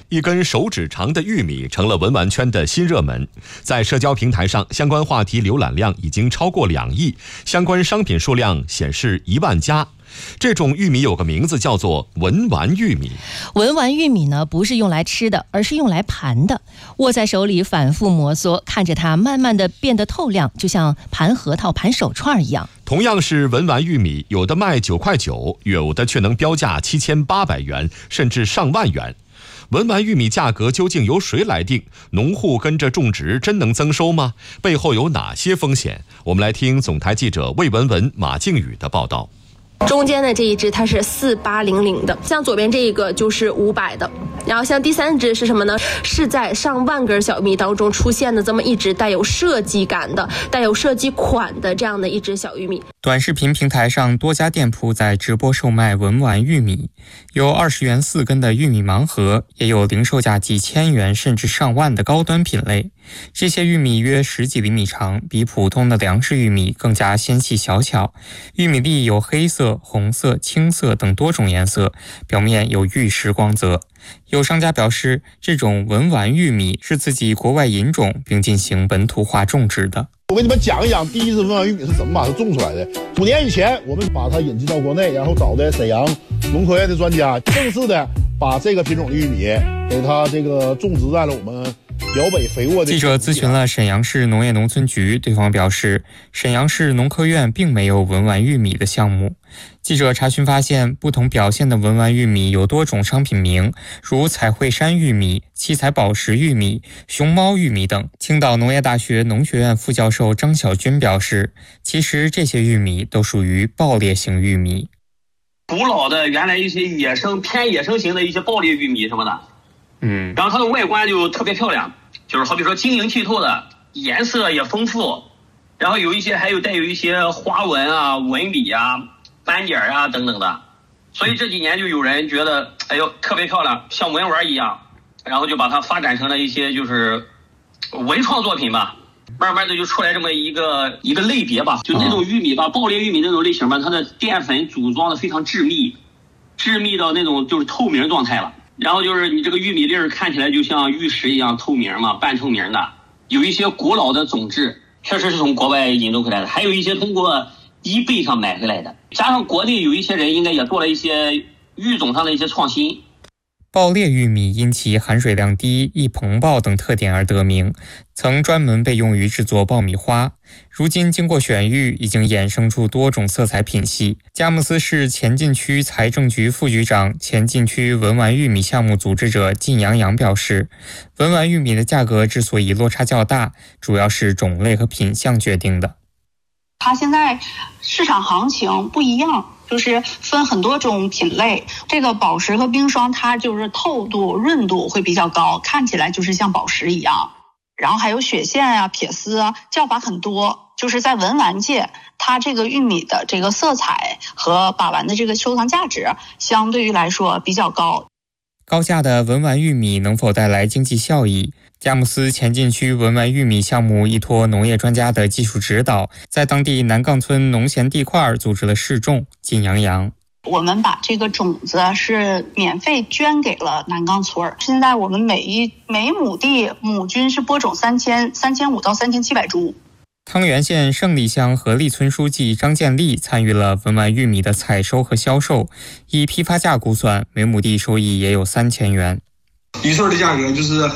一根手指长的玉米成了文玩圈的新热门，在社交平台上，相关话题浏览量已经超过2亿，相关商品数量显示1万家。这种玉米有个名字叫做文玩玉米。 文玩玉米呢，不是用来吃的，而是用来盘的。握在手里反复摩挲，看着它慢慢的变得透亮，就像盘核桃、盘手串一样。 同样是文玩玉米，有的卖9.9块，有的却能标价7800元，甚至上万元。文玩玉米价格究竟由谁来定？农户跟着种植真能增收吗？背后有哪些风险？我们来听总台记者魏文文、马靖宇的报道。 中间的这一只它是4800的，像左边这一个就是500的，然后像第3只是什么呢？是在上万根小玉米当中出现的这么一只带有设计感的、带有设计款的这样的一只小玉米。 短视频平台上多家店铺在直播售卖文玩玉米，有20元4根的玉米盲盒，也有零售价几千元甚至上万的高端品类。这些玉米约10几厘米长，比普通的粮食玉米更加纤细小巧。玉米粒有黑色、红色、青色等多种颜色，表面有玉石光泽。有商家表示，这种文玩玉米是自己国外引种并进行本土化种植的。 我给你们讲一讲第一次文玩玉米是怎么把它种出来的。5年以前，我们把它引进到国内，然后找的沈阳农科院的专家，正式的把这个品种的玉米给它这个种植在了我们辽北肥沃的。 记者咨询了沈阳市农业农村局，对方表示，沈阳市农科院并没有文玩玉米的项目。记者查询发现，不同表现的文玩玉米有多种商品名，如彩绘山玉米、七彩宝石玉米、熊猫玉米等。青岛农业大学农学院副教授张小军表示，其实这些玉米都属于爆裂型玉米。 古老的原来一些偏野生型的一些爆裂玉米什么的，然后它的外观就特别漂亮，就是好比说晶莹剔透的，颜色也丰富，然后有一些还有带有一些花纹啊、纹理啊、斑点啊等等的，所以这几年就有人觉得，哎呦特别漂亮，像文玩一样，然后就把它发展成了一些就是文创作品吧。慢慢的就出来这么一个类别吧，就那种玉米吧，爆裂玉米那种类型吧，它的淀粉组装的非常致密到那种就是透明状态了。然后就是你这个玉米粒儿看起来就像玉石一样透明嘛，半透明的。有一些古老的种质，确实是从国外引种回来的，还有一些通过eBay上买回来的。加上国内有一些人应该也做了一些育种上的一些创新。 爆裂玉米因其含水量低、易膨爆等特点而得名，曾专门被用于制作爆米花。如今经过选育，已经衍生出多种色彩品系。佳木斯市前进区财政局副局长、前进区文玩玉米项目组织者靳阳阳表示，文玩玉米的价格之所以落差较大，主要是种类和品相决定的。 它现在市场行情不一样，就是分很多种品类。这个宝石和冰霜，它就是透度、润度会比较高，看起来就是像宝石一样。然后还有雪线啊、撇丝啊，叫法很多。就是在文玩界，它这个玉米的这个色彩和把玩的这个收藏价值，相对于来说比较高。 高价的文玩玉米能否带来经济效益？佳木斯前进区文玩玉米项目依托农业专家的技术指导，在当地南杠村农闲地块组织了试种。靳阳阳， 我们把这个种子是免费捐给了南杠村。现在我们每亩地亩均是播种3500到3700株。 汤原县胜利乡合利村书记张建立参与了文玩玉米的采收和销售，以批发价估算，每亩地收益也有3000元。 一穗的价格就是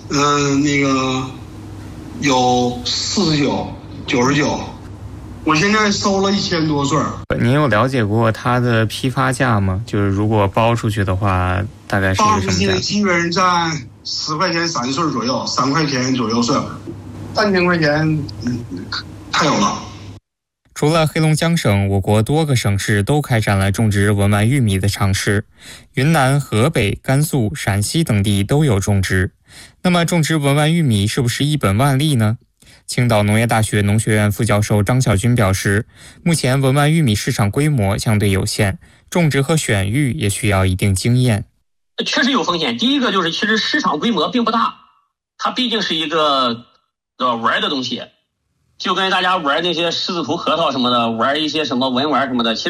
有49、99，我现在收了1000多穗。 您有了解过它的批发价吗？就是如果包出去的话，大概是一个什么价？ 基本上在10块钱3穗左右，3块钱左右穗，3000块钱，太有了。 除了黑龙江省，我国多个省市都开展了种植文玩玉米的尝试，云南、河北、甘肃、陕西等地都有种植。那么种植文玩玉米是不是一本万利呢？青岛农业大学农学院副教授张小军表示，目前文玩玉米市场规模相对有限，种植和选育也需要一定经验。 确实有风险。第一个就是其实市场规模并不大，它毕竟是一个玩的东西，就跟大家玩那些狮子头核桃什么的，玩一些什么文玩什么的，其实